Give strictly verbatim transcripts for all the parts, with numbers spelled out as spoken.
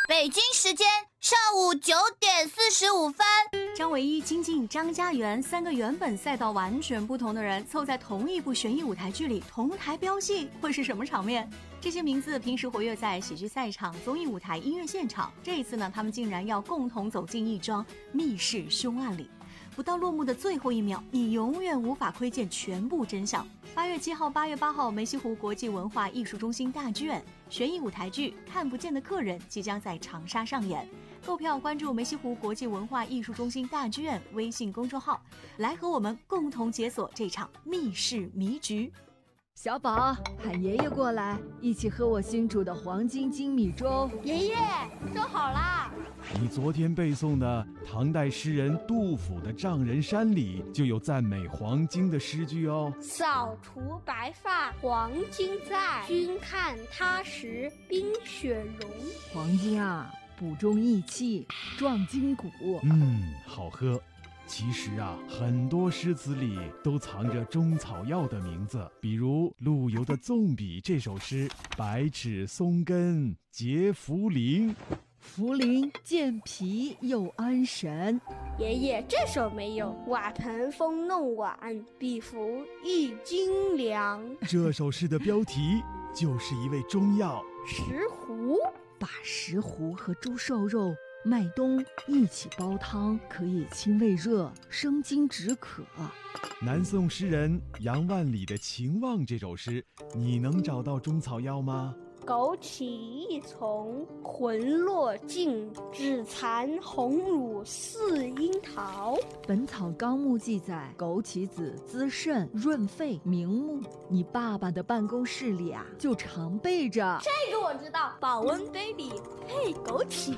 北京时间上午九点四十五分， 张维一、金靖、张家元三个原本赛道完全不同的人凑在同一部悬疑舞台剧里同台飙戏，会是什么场面？这些名字平时活跃在喜剧赛场、综艺舞台、音乐现场，这一次呢，他们竟然要共同走进一桩密室凶案里。不到落幕的最后一秒，你永远无法窥见全部真相。八月七号、八月八号，梅溪湖国际文化艺术中心大剧院悬疑舞台剧《看不见的客人》即将在长沙上演。购票关注梅溪湖国际文化艺术中心大剧院微信公众号，来和我们共同解锁这场密室迷局。 小宝，喊爷爷过来，一起喝我新煮的黄金精米粥。 爷爷，粥好啦！ 你昨天背诵的唐代诗人杜甫的《丈人山》里就有赞美黄金的诗句哦。 扫除白发黄金在，君看他时冰雪融。 黄金啊，补中益气，壮筋骨。 嗯，好喝。其实啊，很多诗词里都藏着中草药的名字，比如陆游的《纵笔》这首诗，百尺松根结茯苓， 茯苓健脾又安神。 爷爷，这首没有，瓦盆风弄碗，比服一斤粮。 这首诗的标题就是一味中药石斛， 把石斛和猪瘦肉、麦冬一起煲汤，可以清胃热、生津止渴。 南宋诗人杨万里的《情望》这首诗，你能找到中草药吗？ 枸杞一丛，魂落尽，只残红乳似樱桃。 《本草纲目》记载，枸杞子滋肾润肺明目。你爸爸的办公室里啊，就常备着。 这个我知道，保温杯里配枸杞。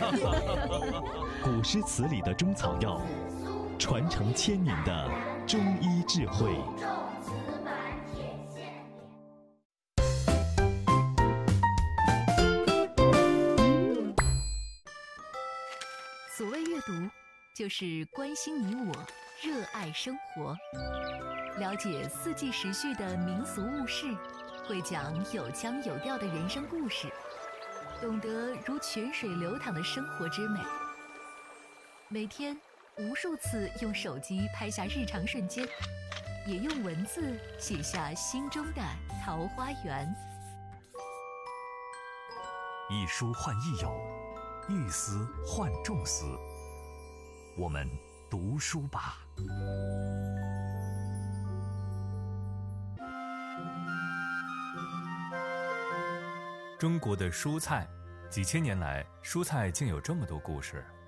古诗词里的中草药，传承千年的中医智慧。 所谓阅读，就是关心你我，热爱生活，了解四季时序的民俗物事，会讲有腔有调的人生故事，懂得如泉水流淌的生活之美。每天无数次用手机拍下日常瞬间，也用文字写下心中的桃花源。 一书换一友，一思换众思，我们读书吧。 中国的蔬菜，几千年来，蔬菜竟有这么多故事。